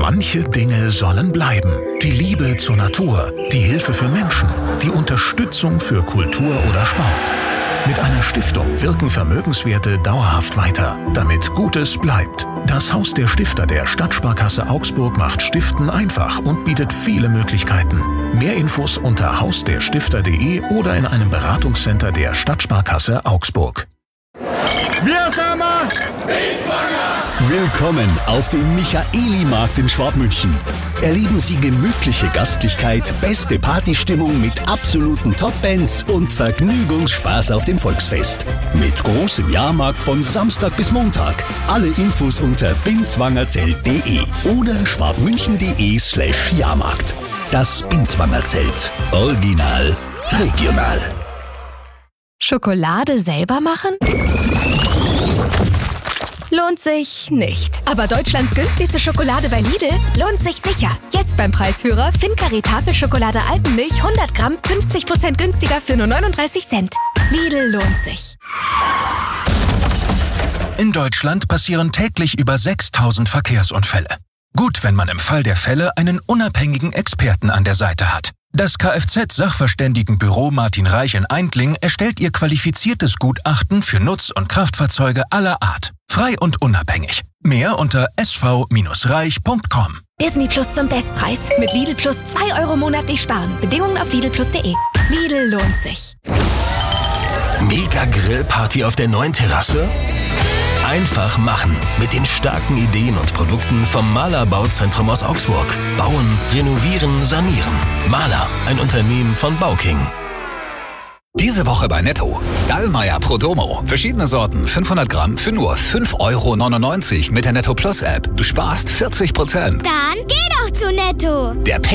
Manche Dinge sollen bleiben. Die Liebe zur Natur, die Hilfe für Menschen, die Unterstützung für Kultur oder Sport. Mit einer Stiftung wirken Vermögenswerte dauerhaft weiter, damit Gutes bleibt. Das Haus der Stifter der Stadtsparkasse Augsburg macht Stiften einfach und bietet viele Möglichkeiten. Mehr Infos unter hausderstifter.de oder in einem Beratungscenter der Stadtsparkasse Augsburg. Wir sind wir! Willkommen auf dem Michaeli-Markt in Schwabmünchen. Erleben Sie gemütliche Gastlichkeit, beste Partystimmung mit absoluten Top-Bands und Vergnügungsspaß auf dem Volksfest. Mit großem Jahrmarkt von Samstag bis Montag. Alle Infos unter binswangerzelt.de oder schwabmünchen.de/Jahrmarkt. Das Binswangerzelt. Original, regional. Schokolade selber machen? Lohnt sich nicht. Aber Deutschlands günstigste Schokolade bei Lidl lohnt sich sicher. Jetzt beim Preisführer Fincari Tafelschokolade Alpenmilch 100 Gramm 50% günstiger für nur 39 Cent. Lidl lohnt sich. In Deutschland passieren täglich über 6000 Verkehrsunfälle. Gut, wenn man im Fall der Fälle einen unabhängigen Experten an der Seite hat. Das Kfz-Sachverständigenbüro Martin Reich in Eindling erstellt ihr qualifiziertes Gutachten für Nutz- und Kraftfahrzeuge aller Art. Frei und unabhängig. Mehr unter sv-reich.com. Disney Plus zum Bestpreis. Mit Lidl Plus 2 € monatlich sparen. Bedingungen auf lidlplus.de. Lidl lohnt sich. Mega Grillparty auf der neuen Terrasse? Einfach machen. Mit den starken Ideen und Produkten vom Mahler Bauzentrum aus Augsburg. Bauen, renovieren, sanieren. Mahler, ein Unternehmen von Bauking. Diese Woche bei Netto. Dallmayr Prodomo. Verschiedene Sorten, 500 Gramm für nur 5,99 € mit der Netto Plus App. Du sparst 40%. Dann geh doch zu Netto. Der